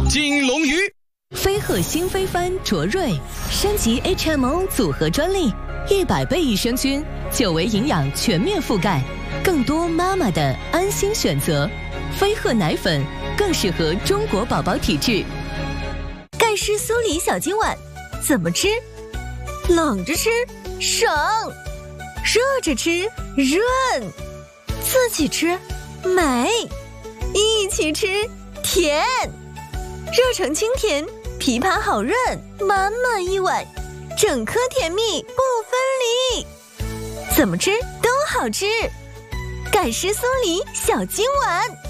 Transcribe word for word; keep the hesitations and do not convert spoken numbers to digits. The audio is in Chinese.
金龙鱼。 飞鹤新飞帆卓瑞升级 H M O 组合专利，一百倍益生菌，久维营养全面覆盖，更多妈妈的安心选择。飞鹤奶粉更适合中国宝宝体质。 盖诗苏黎小金碗怎么吃？冷着吃省，热着吃润，自己吃美，一起吃甜。热成清甜，枇杷好润，满满一碗，整颗甜蜜不分离，怎么吃都好吃。盖诗苏黎小金碗。